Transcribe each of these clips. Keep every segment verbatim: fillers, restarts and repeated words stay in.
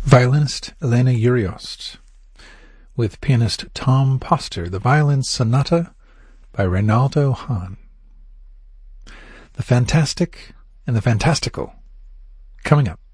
Violinist Elena Uriost, with pianist Tom Poster, the Violin Sonata by Reynaldo Hahn. The Fantastic and the Fantastical, coming up.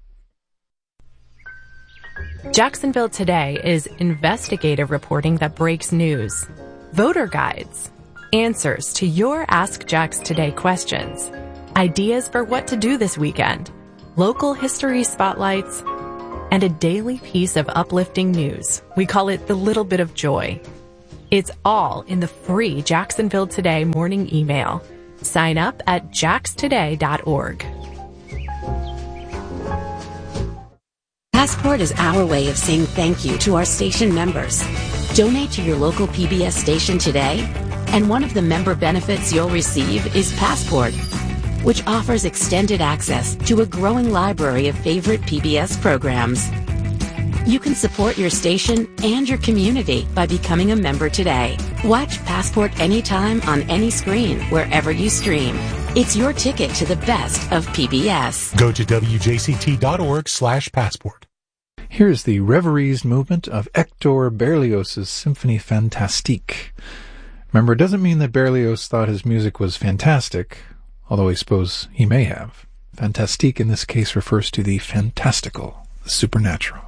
Jacksonville Today is investigative reporting that breaks news, voter guides, answers to your Ask Jax Today questions, ideas for what to do this weekend, local history spotlights, and a daily piece of uplifting news. We call it the little bit of joy. It's all in the free Jacksonville Today morning email. Sign up at jax today dot org. Passport is our way of saying thank you to our station members. Donate to your local P B S station today, and one of the member benefits you'll receive is Passport, which offers extended access to a growing library of favorite P B S programs. You can support your station and your community by becoming a member today. Watch Passport anytime on any screen, wherever you stream. It's your ticket to the best of P B S. Go to W J C T dot org slash passport. Here's the Reveries movement of Hector Berlioz's Symphonie Fantastique. Remember, it doesn't mean that Berlioz thought his music was fantastic, although I suppose he may have. Fantastique in this case refers to the fantastical, the supernatural.